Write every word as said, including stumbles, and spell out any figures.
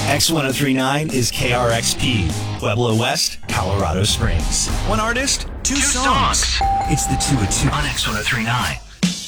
X ten thirty-nine is K R X P, Pueblo West, Colorado Springs. One artist, two, Two songs. songs. It's the two of two on X ten thirty-nine.